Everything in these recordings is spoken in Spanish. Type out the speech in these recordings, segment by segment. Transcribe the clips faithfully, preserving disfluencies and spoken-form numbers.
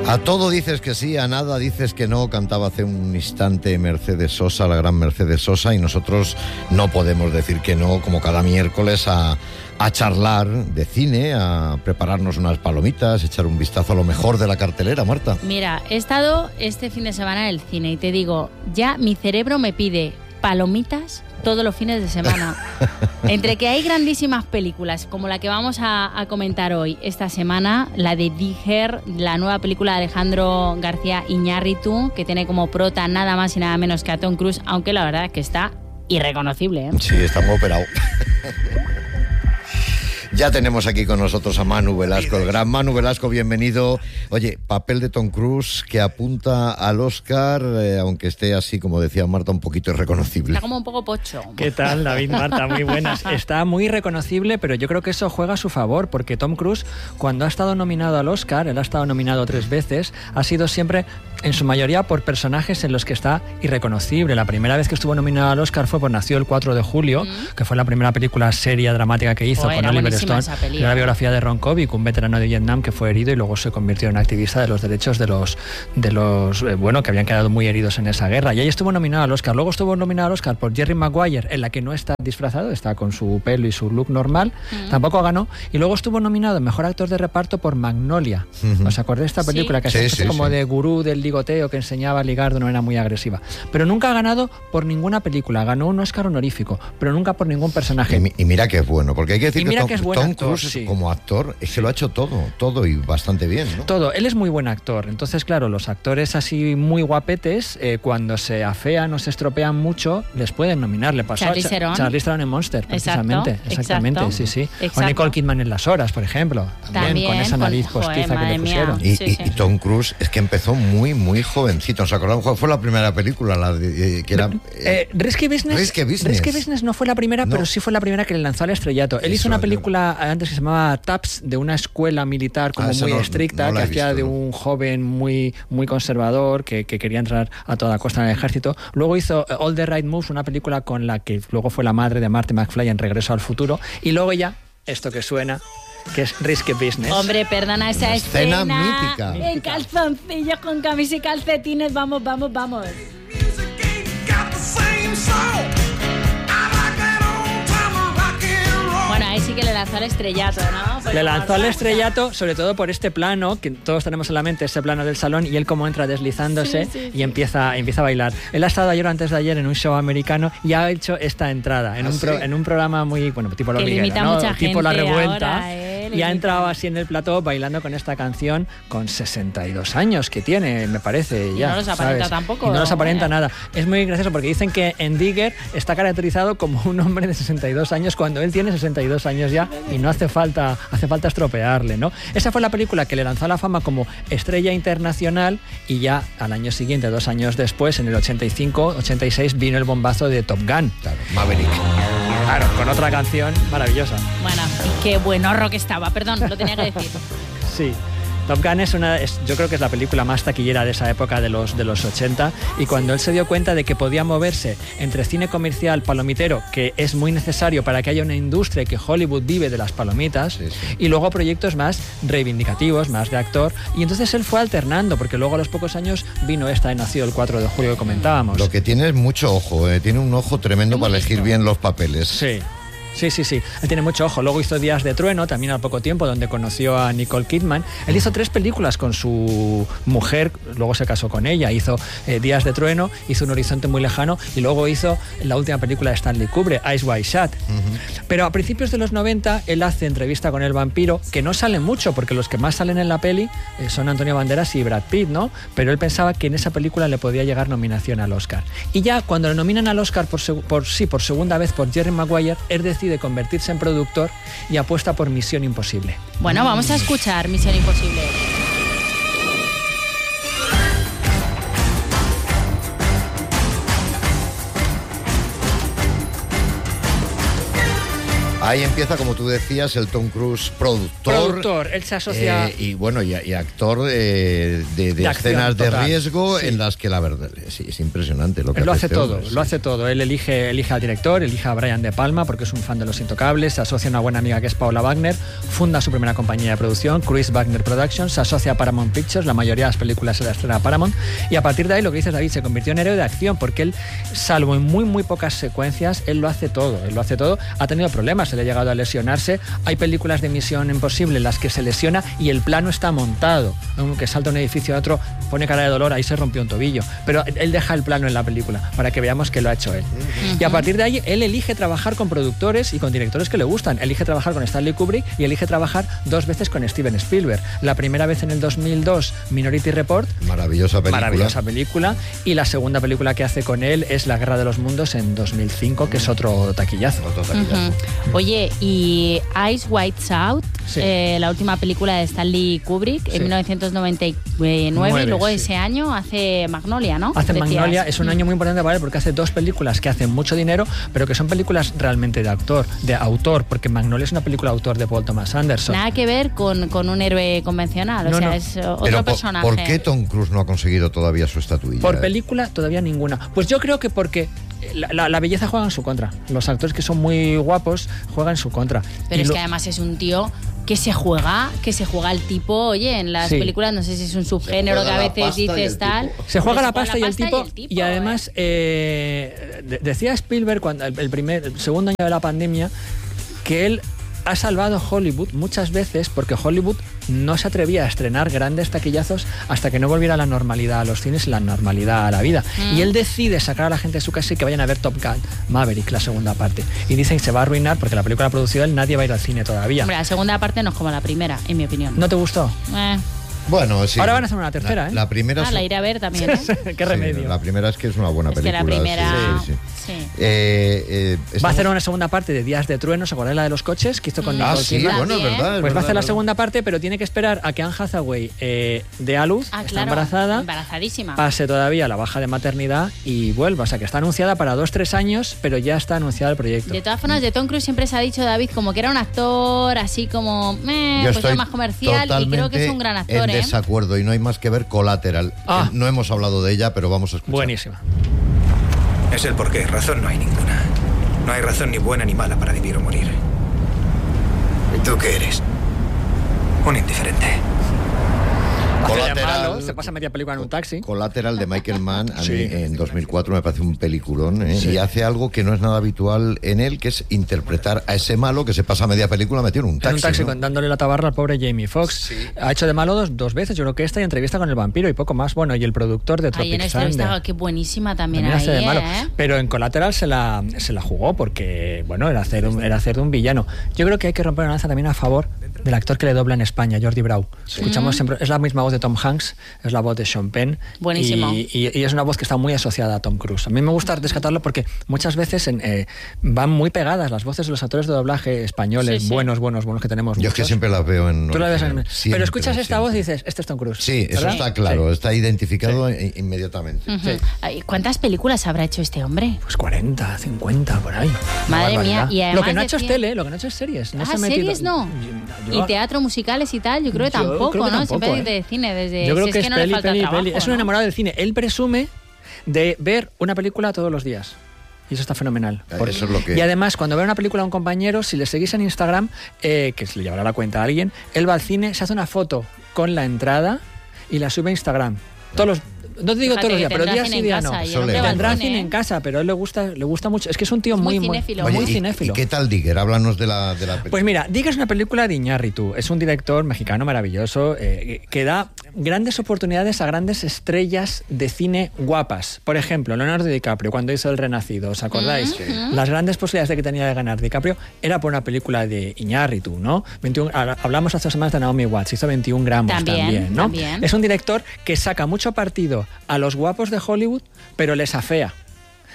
A todo dices que sí, a nada dices que no, cantaba hace un instante Mercedes Sosa, la gran Mercedes Sosa, y nosotros no podemos decir que no, como cada miércoles, a, a charlar de cine, a prepararnos unas palomitas, echar un vistazo a lo mejor de la cartelera, Marta. Mira, he estado este fin de semana en el cine y te digo, ya mi cerebro me pide palomitas todos los fines de semana. Entre que hay grandísimas películas, como la que vamos a, a comentar hoy, esta semana, la de Digger, la nueva película de Alejandro García Iñárritu, que tiene como prota nada más y nada menos que a Tom Cruise, aunque la verdad es que está irreconocible, ¿eh? Sí, está muy operado. Ya tenemos aquí con nosotros a Manu Velasco, el gran Manu Velasco, bienvenido. Oye, papel de Tom Cruise que apunta al Oscar, eh, aunque esté así, como decía Marta, un poquito irreconocible. Está como un poco pocho. ¿Qué tal, David, Marta? Muy buenas. Está muy reconocible, pero yo creo que eso juega a su favor, porque Tom Cruise, cuando ha estado nominado al Oscar, él ha estado nominado tres veces, ha sido siempre, en su mayoría, por personajes en los que está irreconocible. La primera vez que estuvo nominado al Oscar fue por Nació el cuatro de julio, mm. que fue la primera película seria dramática que hizo, oh, con Oliver Stone. Era la biografía de Ron Kovic, un veterano de Vietnam que fue herido y luego se convirtió en activista de los derechos de los, de los eh, bueno, que habían quedado muy heridos en esa guerra. Y ahí estuvo nominado al Oscar. Luego estuvo nominado al Oscar por Jerry Maguire, en la que no está disfrazado, está con su pelo y su look normal. Mm. Tampoco ganó. Y luego estuvo nominado en Mejor Actor de Reparto por Magnolia. Mm-hmm. ¿Os acordáis de esta película? Sí. Que sí, sí, como sí. de gurú del ligoteo que enseñaba a ligar de una manera muy agresiva. Pero nunca ha ganado por ninguna película. Ganó un Oscar honorífico, pero nunca por ningún personaje. Y, y mira que es bueno, porque hay que decir que Tom, que es Tom actor, Cruise sí. como actor es que lo ha hecho todo, todo y bastante bien, ¿no? Todo. Él es muy buen actor. Entonces, claro, los actores así muy guapetes, eh, cuando se afean o se estropean mucho, les pueden nominar. Le pasó Charlize a Cha- Charlize Theron en Monster, precisamente. Exacto, Exactamente, exacto, sí, sí. exacto. O Nicole Kidman en Las Horas, por ejemplo. También, También con esa nariz con, postiza joder, que le pusieron. Y, sí, y, sí. y Tom Cruise es que empezó muy, muy jovencito. ¿Os acordáis cuál fue la primera película? La de, eh, que era, eh, Risky Business. Risky Business. Risky Business no fue la primera, no. pero sí fue la primera que le lanzó al estrellato. Él Eso, hizo una película no. antes que se llamaba Taps, de una escuela militar como ah, muy no, estricta, no que visto, hacía de ¿no? un joven muy, muy conservador que, que quería entrar a toda costa en el ejército. Luego hizo All the Right Moves, una película con la que luego fue la madre de Marty McFly en Regreso al Futuro. Y luego ya, esto que suena, que es Risky Business. Hombre, perdona esa Una escena, escena mítica. en calzoncillos con camisa y calcetines. Vamos, vamos, vamos. Bueno, ahí sí que le lanzó al estrellato, ¿no? Pues le lanzó al estrellato, sobre todo por este plano, que todos tenemos en la mente, ese plano del salón, y él como entra deslizándose sí, sí, y sí. Empieza, empieza a bailar. Él ha estado ayer o antes de ayer en un show americano y ha hecho esta entrada, en, ¿Ah, un, pro, sí? en un programa muy, bueno, tipo Los que Ligueros, limita ¿no? mucha Tipo La gente Revuelta. ahora, ¿eh? Y ha entrado así en el plató bailando con esta canción con sesenta y dos años que tiene, me parece. Y ya, no los aparenta ¿sabes? tampoco. Y no los aparenta ¿eh? nada. Es muy gracioso porque dicen que en Digger está caracterizado como un hombre de sesenta y dos años cuando él tiene sesenta y dos años ya y no hace falta, hace falta estropearle, ¿no? Esa fue la película que le lanzó a la fama como estrella internacional y ya al año siguiente, dos años después, en el ochenta y cinco, ochenta y seis, vino el bombazo de Top Gun. Claro, Maverick. Claro, con otra canción maravillosa. Bueno, y qué buen horror que estaba, perdón, lo tenía que decir. Sí. Top Gun es una, es, yo creo que es la película más taquillera de esa época de los, de los ochenta, y cuando él se dio cuenta de que podía moverse entre cine comercial palomitero, que es muy necesario para que haya una industria, que Hollywood vive de las palomitas, sí, sí. y luego proyectos más reivindicativos, más de actor, y entonces él fue alternando, porque luego a los pocos años vino esta de Nacido el cuatro de julio que comentábamos. Lo que tiene es mucho ojo, eh, tiene un ojo tremendo para elegir listo. bien los papeles. Sí. Sí, sí, sí. Él tiene mucho ojo. Luego hizo Días de Trueno, también al poco tiempo, donde conoció a Nicole Kidman. Él hizo tres películas con su mujer, luego se casó con ella. Hizo eh, Días de Trueno, hizo Un horizonte muy lejano y luego hizo la última película de Stanley Kubrick, Eyes Wide Shut. Uh-huh. Pero a principios de los noventa, él hace Entrevista con el vampiro, que no sale mucho, porque los que más salen en la peli eh, son Antonio Banderas y Brad Pitt, ¿no? Pero él pensaba que en esa película le podía llegar nominación al Oscar. Y ya cuando le nominan al Oscar por, seg- por sí, por segunda vez por Jerry Maguire, él decide de convertirse en productor y apuesta por Misión Imposible. Bueno, vamos a escuchar Misión Imposible. Ahí empieza, como tú decías, el Tom Cruise productor. Productor, él se asocia... Eh, y bueno, y, y actor eh, de, de, de escenas de riesgo, sí, en las que la verdad sí, es impresionante lo que él lo hace este todo, hombre, sí. lo hace todo. Él elige, elige al director, elige a Brian De Palma porque es un fan de Los Intocables, se asocia a una buena amiga que es Paula Wagner, funda su primera compañía de producción, Cruise Wagner Productions, se asocia a Paramount Pictures, la mayoría de las películas se las estrena a Paramount, y a partir de ahí, lo que dices, David, se convirtió en héroe de acción porque él, salvo en muy muy pocas secuencias, él lo hace todo, él lo hace todo. Ha tenido problemas, se le ha llegado a lesionarse. Hay películas de Misión Imposible en las que se lesiona y el plano está montado, aunque salta un edificio a otro, pone cara de dolor, ahí se rompió un tobillo, pero él deja el plano en la película para que veamos que lo ha hecho él. Uh-huh. Y a partir de ahí, él elige trabajar con productores y con directores que le gustan. Elige trabajar con Stanley Kubrick y elige trabajar dos veces con Steven Spielberg. La primera vez en el dos mil dos, Minority Report. Maravillosa película. Maravillosa película. Y la segunda película que hace con él es La Guerra de los Mundos en dos mil cinco, que es otro taquillazo. Otro taquillazo. Uh-huh. Oye, y Eyes Wide Shut, sí. eh, la última película de Stanley Kubrick, sí, en mil novecientos noventa y nueve, Nueve, y luego sí, ese año hace Magnolia, ¿no? Hace Decías. Magnolia, es un año muy importante para él porque hace dos películas que hacen mucho dinero, pero que son películas realmente de actor, de autor, porque Magnolia es una película de autor de Paul Thomas Anderson. Nada que ver con, con un héroe convencional, o no, sea, no. es otro pero personaje. ¿Por qué Tom Cruise no ha conseguido todavía su estatuilla? Por película, todavía ninguna. Pues yo creo que porque La, la, la belleza juega en su contra. Los actores que son muy guapos juegan en su contra. Pero y es lo... que además es un tío que se juega, que se juega el tipo, oye, en las sí. películas, no sé si es un subgénero que a veces dices tal. Se juega la pasta, y, el tipo, y el tipo. Y además, eh. Eh, de, decía Spielberg, cuando el, el, primer, el segundo año de la pandemia, que él ha salvado Hollywood muchas veces porque Hollywood no se atrevía a estrenar grandes taquillazos hasta que no volviera la normalidad a los cines y la normalidad a la vida. Mm. Y él decide sacar a la gente de su casa y que vayan a ver Top Gun Maverick, la segunda parte. Y dicen que se va a arruinar porque la película la ha producido él, nadie va a ir al cine todavía. Hombre, la segunda parte no es como la primera, en mi opinión. ¿No te gustó? Eh. Bueno, sí. Ahora van a hacer una tercera, la, ¿eh? La primera. Ah, la iré a ver también, ¿eh? Qué remedio. Sí, la primera es que es una buena es película. Que la primera. Sí, sí, sí. Eh, eh, estamos... Va a hacer una segunda parte de Días de Trueno, ¿se acuerdan la de los coches que hizo con Ah, Nicole sí, Kidman? bueno, es verdad. Es pues verdad, va a hacer la verdad. segunda parte, pero tiene que esperar a que Anne Hathaway eh, dé a luz, ah, está claro, embarazada, embarazadísima, pase todavía la baja de maternidad y vuelva. O sea, que está anunciada para dos, tres años, pero ya está anunciado el proyecto. De todas formas, de Tom Cruise siempre se ha dicho, David, como que era un actor así como, eh, pues era más comercial, y creo que es un gran actor, en ¿eh? desacuerdo, y no hay más que ver Collateral. Ah. No hemos hablado de ella, pero vamos a escuchar. Buenísima. Es el porqué, razón no hay ninguna. No hay razón ni buena ni mala para vivir o morir. ¿Y tú qué eres? Un indiferente. Collateral, malo, se pasa media película en un taxi. Collateral de Michael Mann, a sí. mí en dos mil cuatro me parece un peliculón, ¿eh? Sí. Y hace algo que no es nada habitual en él, que es interpretar a ese malo que se pasa media película metido en un taxi. En un taxi, ¿no? dándole la tabarra al pobre Jamie Foxx. Sí. Ha hecho de malo dos, dos veces, yo creo que esta y entrevista con el vampiro y poco más. Bueno, y el productor de Tropic Thunder. Thunder. Ahí en esta, qué buenísima también, también ahí, hace de malo. ¿eh? Pero en Collateral se la, se la jugó porque, bueno, era hacer, un, era hacer de un villano. Yo creo que hay que romper una lanza también a favor del actor que le dobla en España, Jordi Brau. Sí. Escuchamos siempre, es la misma voz de Tom Hanks, es la voz de Sean Penn. Buenísimo. Y, y, y es una voz que está muy asociada a Tom Cruise. A mí me gusta rescatarlo porque muchas veces en, eh, van muy pegadas las voces de los actores de doblaje españoles, sí, sí. buenos, buenos, buenos que tenemos. Yo muchos. es que siempre las veo en... Tú la ves en... Siempre, Pero escuchas esta siempre. voz y dices, este es Tom Cruise. Sí, eso ¿verdad? está claro, sí. está identificado sí. inmediatamente. Uh-huh. Sí. ¿Cuántas películas habrá hecho este hombre? Pues cuarenta, cincuenta, por ahí. Madre mía. Y además lo que no ha hecho decía... es tele, lo que no ha hecho es series. No ah, se ha metido... series no. Yo... Y teatro, musicales y tal, yo creo que tampoco, creo que ¿no? tampoco, Siempre ¿eh? de cine, desde... Yo creo si que es es, que no peli, le falta peli, trabajo, peli. Es un ¿no? enamorado del cine. Él presume de ver una película todos los días. Y eso está fenomenal. Por... Eso es lo que... Y además, cuando ve una película a un compañero, si le seguís en Instagram, eh, que se le llevará la cuenta a alguien, él va al cine, se hace una foto con la entrada y la sube a Instagram. Todos los... No te digo Fíjate todos los días, pero días sí, día no. Tendrá cine en casa, pero a él le gusta, le gusta mucho. Es que es un tío es muy, muy cinéfilo. muy, Oye, muy ¿y, cinéfilo. ¿Y qué tal Digger? Háblanos de la, de la película. Pues mira, Digger es una película de Iñárritu. Es un director mexicano maravilloso eh, que da grandes oportunidades a grandes estrellas de cine guapas. Por ejemplo, Leonardo DiCaprio, cuando hizo El Renacido, ¿os acordáis? Uh-huh. Las grandes posibilidades de que tenía de ganar DiCaprio era por una película de Iñárritu, ¿no? veintiuno, hablamos hace dos semanas de Naomi Watts, hizo veintiún gramos también, también, ¿no? También. Es un director que saca mucho partido a los guapos de Hollywood, pero les afea.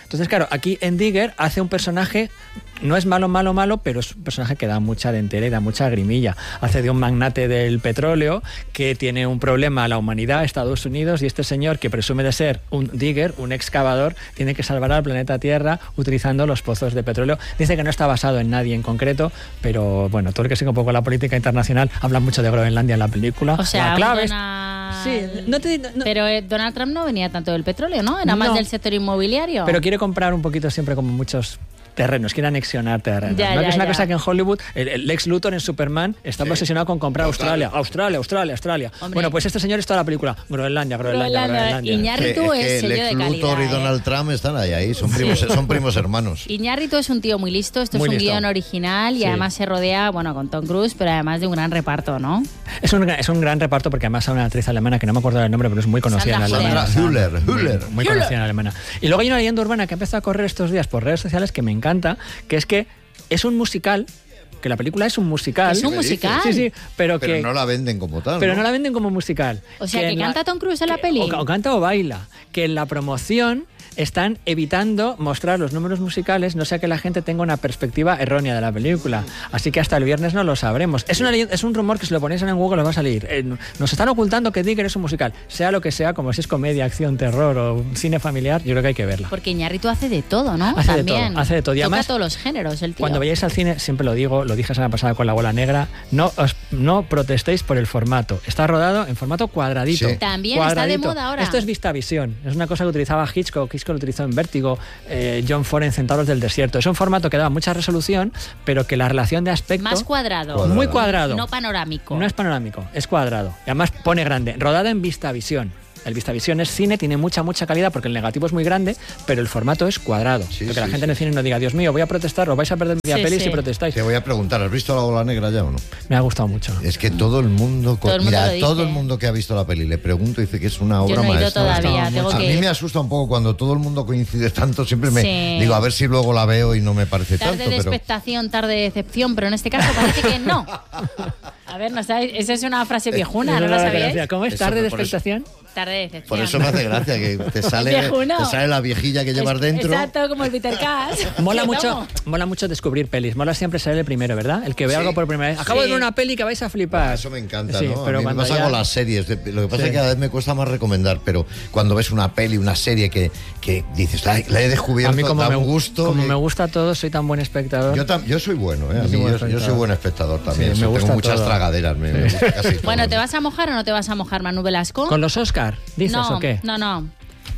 Entonces, claro, aquí en Digger hace un personaje, no es malo, malo, malo, pero es un personaje que da mucha dentera y da mucha grimilla. Hace de un magnate del petróleo que tiene un problema a la humanidad, Estados Unidos, y este señor que presume de ser un digger, un excavador, tiene que salvar al planeta Tierra utilizando los pozos de petróleo. Dice que no está basado en nadie en concreto, pero bueno, todo el que sigue un poco la política internacional habla mucho de Groenlandia en la película. O sea, la clave es... Donald... Sí, no te, no... Pero eh, Donald Trump no venía tanto del petróleo, ¿no? Era más No. del sector inmobiliario. Pero quiere comprar un poquito siempre como muchos terrenos, quiere anexionar terrenos. Ya, ¿no? ya, Que es una ya. cosa que en Hollywood, el, el Lex Luthor en Superman está Sí. obsesionado con comprar Australia, Australia, Australia, Australia. Hombre. Bueno, pues este señor es toda la película, Groenlandia, Groenlandia, Groenlandia. Groenlandia. Iñárritu Que- es es que sello de Lex Luthor calidad, y ¿eh? Donald Trump están ahí, ahí son, primos, son primos hermanos. Iñárritu es un tío muy listo, esto Muy es un listo. guión original y Sí. además se rodea, bueno, con Tom Cruise, pero además de un gran reparto, ¿no? Es un, es un gran reparto porque además hay una actriz alemana que no me acuerdo del nombre, pero es muy conocida Sandra en Alemania. Sandra Hüller, Hüller. Muy, muy conocida en Alemania. Y luego hay una leyenda urbana que ha empezado a correr estos días por redes sociales que me encanta, que es que es un musical, que la película es un musical. ¿Es un me dices? musical? Sí, sí, pero, Pero que... no la venden como tal. Pero ¿no? no la venden como musical. O sea, que, en la- canta Tom Cruise en la que- peli. O, o canta o baila. Que en la promoción están evitando mostrar los números musicales, no sea que la gente tenga una perspectiva errónea de la película. Así que hasta el viernes no lo sabremos. Es, una, leyenda- es un rumor que si lo ponéis en Google os va a salir. Eh, nos están ocultando que Digger es un musical. Sea lo que sea, como si es comedia, acción, terror o cine familiar, yo creo que hay que verla. Porque Iñárritu hace de todo, ¿no? Hace de También. todo, hace de todo. Y Toca además, todos los géneros, el tío. Cuando vayáis al cine, siempre lo digo, lo dije la semana pasada con La Bola Negra, no os, no protestéis por el formato. Está rodado en formato cuadradito. Sí. También está de Cuadradito. moda ahora. Esto es VistaVision. Es una cosa que utilizaba Hitchcock, Hitchcock lo utilizó en Vértigo, eh, John Ford en Centauros del Desierto. Es un formato que da mucha resolución, pero que la relación de aspecto... Más cuadrado. Cuadrado. Muy cuadrado. No panorámico. No es panorámico, es cuadrado. Y además pone grande. Rodada en VistaVision. El VistaVision es cine, tiene mucha, mucha calidad porque el negativo es muy grande, pero el formato es cuadrado. Sí, porque sí, la gente sí. en el cine no diga, Dios mío, voy a protestar, os vais a perder media Sí, peli sí. si protestáis. Te voy a preguntar, ¿has visto La Bola Negra ya o no? Me ha gustado mucho. Es que todo el mundo, Todo el mundo mira, lo dice. todo el mundo que ha visto la peli le pregunto y dice que es una obra Yo no he ido maestra. todavía, Está tengo A que mí ir. me asusta un poco cuando todo el mundo coincide tanto, siempre me Sí. digo a ver si luego la veo y no me parece Tarde tanto, de pero expectación, tarde de decepción, pero en este caso parece que no. A ver, ¿no sabéis? Esa es una frase viejuna, ¿no la sabíais? ¿Cómo es? Eso, ¿Tarde de por eso. expectación? Tarde de decepción. por eso me hace gracia que te sale, Viejuno. te sale la viejilla que llevas Es- dentro. Exacto, como el Peter Cash. Mola Que mucho, vamos. mola mucho descubrir pelis. Mola siempre ser el primero, ¿verdad? El que ve Sí. algo por primera vez. Acabo Sí. de ver una peli que vais a flipar. Eso me encanta, Sí, ¿no? pero a mí me cuando pasa ya- con las series. de- Lo que pasa Sí. es que cada vez me cuesta más recomendar, pero cuando ves una peli, una serie que, que dices, la, la he descubierto, A mí como, da me, un gusto. como que- me gusta todo, soy tan buen espectador. Yo, tam- yo soy bueno, ¿eh? A Yo soy mí buen yo, yo soy espectador. buen espectador también. Sí, me Eso, gusta tengo muchas todo. tragaderas, me, me gusta casi todo. Bueno, ¿te vas a mojar o no te vas a mojar, Manu Velasco? ¿Con los Oscar? ¿Dices no, o qué? no, no.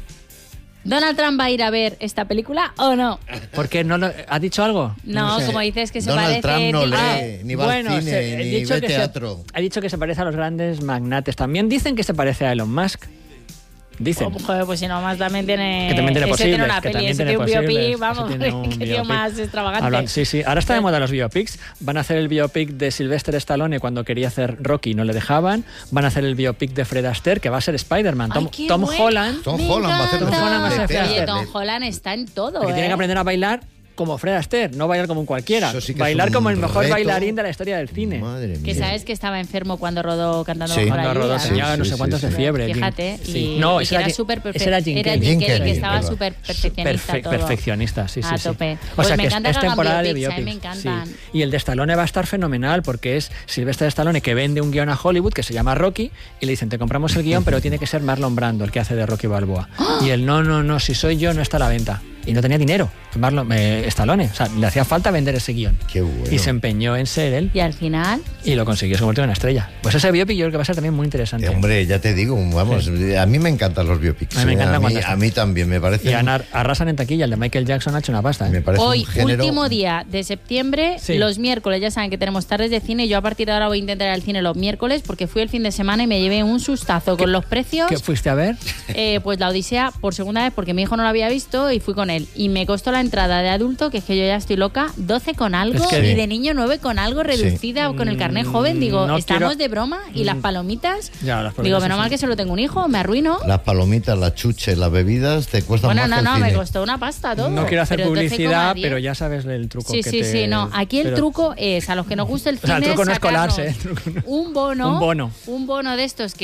¿Donald Trump va a ir a ver esta película o no? ¿Por qué no lo, ¿ha dicho algo? No, sé. como dices que se Donald parece... Trump no tipo- lee, ni va al cine, se- he ni dicho ve que se- teatro. ha dicho que se parece a los grandes magnates. También dicen que se parece a Elon Musk. Dicen. Oh, joder, pues si no más también tiene... Que también tiene ese tiene posibles, una que peli, también ese tiene tiene un biopic, posibles, vamos, ese tiene un qué tío biopic. más extravagante. Hablan- sí, sí. Ahora está de moda los biopics. Van a hacer el biopic de Sylvester Stallone cuando quería hacer Rocky y no le dejaban. Van a hacer el biopic de Fred Astaire, que va a ser Spider-Man. Tom, Ay, qué Tom bueno. Holland, Tom Me Holland va a hacer encanta. Tom Holland va a ser Oye, Fred Tom Astaire. Holland está en todo, que ¿eh? tiene que aprender a bailar como Fred Astaire, no bailar como un cualquiera. Eso sí que es bailar un como el mejor reto. bailarín de la historia del cine. Madre mía. Que sabes que estaba enfermo cuando rodó Cantando Sí. Bajo la Cuando rodó Lluvia, ¿no? tenía Sí, no sí, sé sí, cuántos sí. de fiebre. Jim. Fíjate, Sí. y, No, y ese que era Jim- súper perfecto. ese era Jim Era Kelly. Jim Jim Kelly, que Kelly, estaba verdad. súper perfeccionista Perfe- todo. perfeccionista, sí, sí, A sí. tope. O Pues sea me que es, encanta es que hagan temporada de biopics, a mí biopics. me sí. encantan. Y el de Stallone va a estar fenomenal porque es Sylvester Stallone que vende un guión a Hollywood que se llama Rocky y le dicen, te compramos el guión, pero tiene que ser Marlon Brando el que hace de Rocky Balboa. Y él, no, no, no, si soy yo no está a la venta. Y no tenía dinero, Marlon, eh, Stallone. O sea, le hacía falta vender ese guión. Qué bueno. Y se empeñó en ser él Y al final, y lo consiguió, se convirtió en una estrella. Pues ese biopic yo creo que va a ser también muy interesante. Eh, hombre, ya te digo, vamos, a mí me encantan los biopics. A mí me eh, encantan a, mí, cuando están. a mí también me parece. Y ganar, arrasan en taquilla. El de Michael Jackson ha hecho una pasta. ¿eh? Me parece hoy, un género. último día de septiembre, Sí. los miércoles, ya saben que tenemos tardes de cine. Yo a partir de ahora voy a intentar ir al cine los miércoles porque fui el fin de semana y me llevé un sustazo con los precios. ¿Qué fuiste a ver? Eh, pues la Odisea por segunda vez porque mi hijo no lo había visto y fui con él. Y me costó la entrada de adulto, que es que yo ya estoy loca, doce con algo Es que- y Sí. de niño nueve con algo reducida o con el carnet joven. Digo, No estamos quiero- de broma y las palomitas. Ya, las palomitas Digo, sí, menos sí. mal que solo tengo un hijo, me arruino. Las palomitas, las chuches, las bebidas te cuestan Bueno, más no, que el no, cine. me costó una pasta todo. No quiero hacer Pero doce coma publicidad, diez. pero ya sabes el truco Sí, que sí, te... sí, no. Aquí el pero- truco es, a los que nos gusta el O cine, sea, el truco no es sacarnos colarse, ¿eh? El truco no- un bono, Un bono. un bono de estos que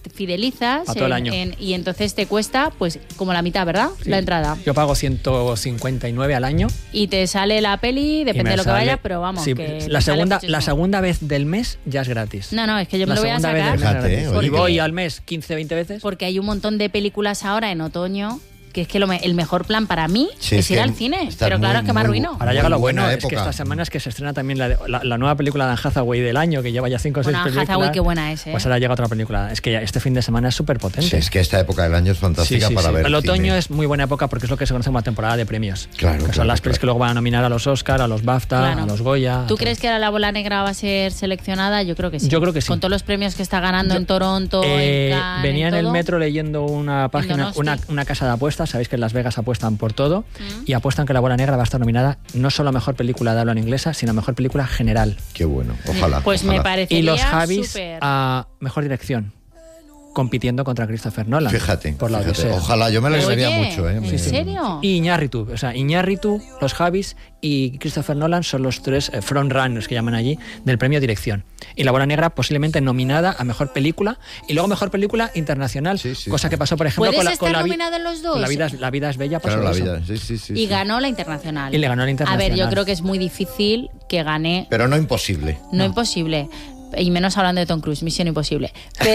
fidelizas Pa' todo el en- año. en- y entonces te cuesta pues como la mitad, ¿verdad? Sí. La entrada. Yo pago ciento cincuenta y nueve al año. Y te sale la peli, y depende me de lo que sale- vaya, pero vamos, sí, que te la sale segunda muchísimo. la segunda vez del mes ya es gratis. No, no, es que yo me La lo voy a segunda vez sacar del mes es Fíjate, gratis. oye, Y que- voy al mes quince, veinte veces. porque hay un montón de películas ahora en otoño que es que lo me- el mejor plan para mí Sí, es es ir que al cine. está Pero claro, muy, es que me muy arruino. bu- Ahora llega lo buena bueno, es que época. esta semana es que se estrena también la, de- la, la nueva película de Anne Hathaway del año, que lleva ya cinco o seis Bueno, Anne películas. Hathaway, qué buena es, ¿eh? Pues ahora llega otra película. Es que ya este fin de semana es súper potente. Sí, es que esta época del año es fantástica para ver El otoño cine. es muy buena época porque es lo que se conoce como la temporada de premios. Claro, Que son claro, las pelis claro. que luego van a nominar a los Oscar, a los BAFTA, Claro. a los Goya. ¿Tú a crees que ahora la bola negra va a ser seleccionada? Yo creo que sí. Yo creo que sí. Con todos los premios que está ganando Yo- en Toronto, Eh, en Cannes, venía en el todo. metro leyendo una página, Donosti. una, una casa de apuestas. Sabéis que en Las Vegas apuestan por todo Mm. y apuestan que La Bola Negra va a estar nominada no solo a mejor película de habla en inglesa, sino a mejor película general. Qué bueno, ojalá. Pues me ojalá. parecería Y los Javis súper. a mejor dirección, compitiendo contra Christopher Nolan. Fíjate, por la fíjate. Odisea. Ojalá, yo me lo Oye, agregaría mucho. ¿eh? ¿en Me- serio? Y Iñárritu, o sea, Iñárritu, los Javis y Christopher Nolan son los tres eh, frontrunners que llaman allí del premio Dirección. Y La Bola Negra posiblemente nominada a mejor película y luego mejor película internacional, Sí, sí, cosa sí. que pasó por ejemplo ¿Puedes con la, estar con la vi- nominado en los dos? con la vida, es- la vida es bella, pasó Claro, la eso. vida. Sí, sí, sí, Y sí. ganó la internacional. Y le ganó la internacional. A ver, yo creo que es muy difícil que gane. Pero no imposible. No, imposible. Y menos hablando de Tom Cruise, Misión Imposible.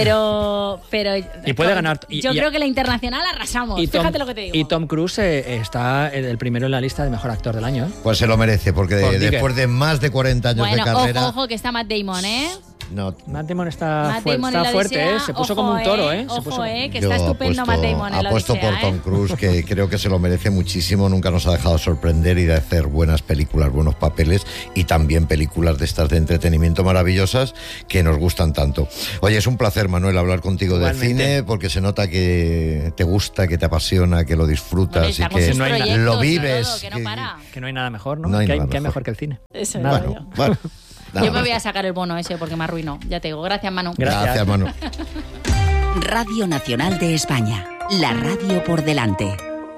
Pero. pero Y puede ganar- y- yo y- creo que la internacional arrasamos. Y Tom, Fíjate lo que te digo. y Tom Cruise eh, está eh, el primero en la lista de mejor actor del año. ¿eh? Pues se lo merece, porque Por Digger. después de más de cuarenta años bueno, de carrera. ojo, ojo, que está Matt Damon, ¿eh? No, Matt Damon está, Matt fuer- Damon en está la fuerte, Odisea, ¿eh? Se puso ojo, como un toro, ¿eh? Se Ojo, puso- eh, que yo está estupendo apuesto, Matt Damon en la apuesto Odisea, por Tom ¿eh? Cruise, que creo que se lo merece muchísimo. Nunca nos ha dejado sorprender y de hacer buenas películas, buenos papeles y también películas de estas de entretenimiento maravillosas que nos gustan tanto. Oye, es un placer, Manuel, hablar contigo Igualmente. de cine, porque se nota que te gusta, que te apasiona, que lo disfrutas Bueno, y está con que sus no hay na- proyectos lo y vives. todo, que no que- para. Que no hay nada mejor, ¿no? No hay que, hay, nada que hay mejor. mejor que el cine. Eso es Bueno, yo. bueno. Nada Yo me más. voy a sacar el bono ese porque me arruinó. Ya te digo. Gracias, Manu. Gracias. Gracias, Manu. Radio Nacional de España. La radio por delante.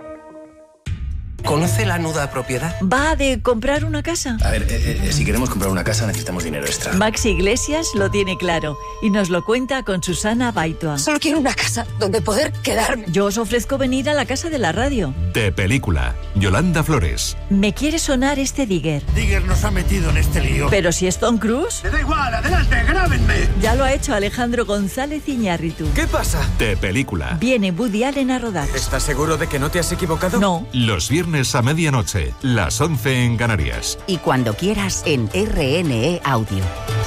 ¿Conoce la nuda propiedad? ¿Va de comprar una casa? A ver, eh, eh, si queremos comprar una casa necesitamos dinero extra. Maxi Iglesias lo tiene claro y nos lo cuenta con Susana Baitua. Solo quiero una casa donde poder quedarme. Yo os ofrezco venir a la casa de la radio. De película, Yolanda Flores. Me quiere sonar este Digger. Digger nos ha metido en este lío. Pero si es Tom Cruise, ¡Me da igual! ¡Adelante! ¡Grábenme! ya lo ha hecho Alejandro González Iñárritu. ¿Qué pasa? De película, Viene Woody Allen a rodar. ¿Estás seguro de que no te has equivocado? No. los viernes a medianoche, las once en Canarias. Y cuando quieras en R N E Audio.